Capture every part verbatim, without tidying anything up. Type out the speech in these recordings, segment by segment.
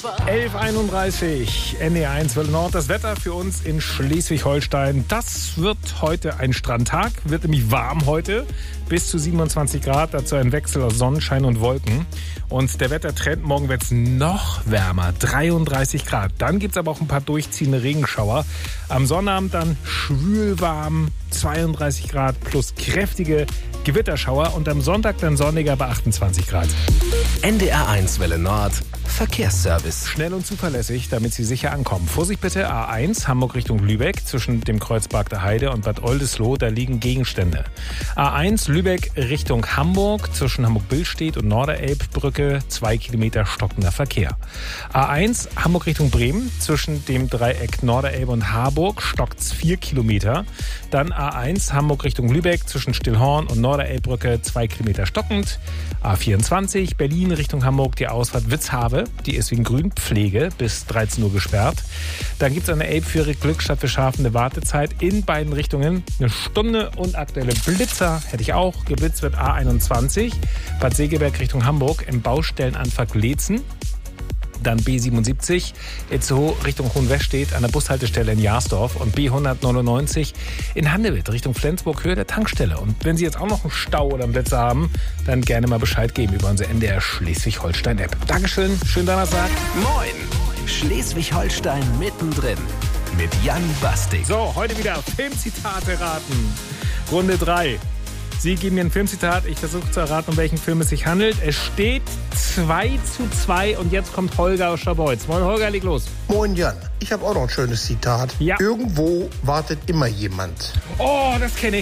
elf Uhr einunddreißig, N D R eins Welle Nord. Das Wetter für uns in Schleswig-Holstein. Das wird heute ein Strandtag. Wird nämlich warm heute. Bis zu siebenundzwanzig Grad. Dazu ein Wechsel aus Sonnenschein und Wolken. Und der Wettertrend, morgen wird es noch wärmer. dreiunddreißig Grad. Dann gibt es aber auch ein paar durchziehende Regenschauer. Am Sonnabend dann schwülwarm. zweiunddreißig Grad plus kräftige Gewitterschauer. Und am Sonntag dann sonniger bei achtundzwanzig Grad. N D R eins Welle Nord. Verkehrsservice. Schnell und zuverlässig, damit Sie sicher ankommen. Vorsicht bitte, A eins, Hamburg Richtung Lübeck, zwischen dem Kreuzberg der Heide und Bad Oldesloe, da liegen Gegenstände. A eins, Lübeck Richtung Hamburg, zwischen Hamburg-Billstedt und Norderelbbrücke, zwei Kilometer stockender Verkehr. A eins, Hamburg Richtung Bremen, zwischen dem Dreieck Norderelbe und Harburg, stockt's vier Kilometer. Dann A eins, Hamburg Richtung Lübeck, zwischen Stillhorn und Norderelbbrücke, zwei Kilometer stockend. A vierundzwanzig, Berlin Richtung Hamburg, die Ausfahrt Witzhave. Die ist wegen Grünpflege bis dreizehn Uhr gesperrt. Dann gibt es an der Elbphäre Glückstadt für Schafen eine Wartezeit in beiden Richtungen. Eine Stunde und aktuelle Blitzer hätte ich auch. Geblitzt wird A einundzwanzig, Bad Segeberg Richtung Hamburg im Baustellenanfang Leetzen. Dann B siebenundsiebzig, Itzehoe Richtung Hohenwestedt an der Bushaltestelle in Jahrsdorf und B hundertneunundneunzig in Handewitt Richtung Flensburg, Höhe der Tankstelle. Und wenn Sie jetzt auch noch einen Stau oder einen Blitzer haben, dann gerne mal Bescheid geben über unsere N D R Schleswig-Holstein-App. Dankeschön, schönen Donnerstag. Moin, Schleswig-Holstein mittendrin mit Jan Bastik. So, heute wieder Filmzitate raten. Runde drei. Sie geben mir ein Filmzitat, ich versuche zu erraten, um welchen Film es sich handelt. Es steht zwei zu zwei und jetzt kommt Holger aus Scharbeutz. Moin Holger, leg los. Moin Jan, ich habe auch noch ein schönes Zitat. Ja. Irgendwo wartet immer jemand. Oh, das kenne ich.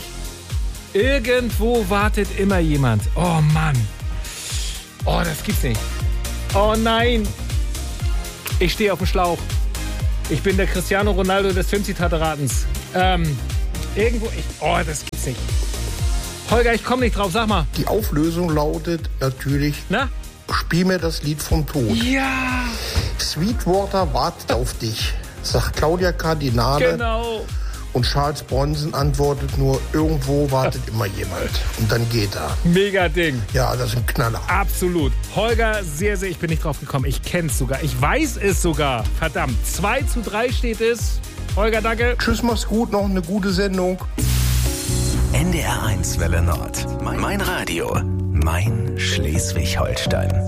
Irgendwo wartet immer jemand. Oh Mann. Oh, das gibt's nicht. Oh nein. Ich stehe auf dem Schlauch. Ich bin der Cristiano Ronaldo des Filmzitate-Ratens. Ähm, irgendwo, ich, oh, das gibt's nicht. Holger, ich komme nicht drauf, sag mal. Die Auflösung lautet natürlich, Na? Spiel mir das Lied vom Tod. Ja. Sweetwater wartet auf dich, sagt Claudia Cardinale. Genau. Und Charles Bronson antwortet nur, irgendwo wartet immer jemand. Und dann geht er. Mega Ding. Ja, das ist ein Knaller. Absolut. Holger, sehr, sehr, ich bin nicht drauf gekommen. Ich kenn's sogar. Ich weiß es sogar. Verdammt. zwei zu drei steht es. Holger, danke. Tschüss, mach's gut, noch eine gute Sendung. N D R eins Welle Nord. Mein Radio. Mein Schleswig-Holstein.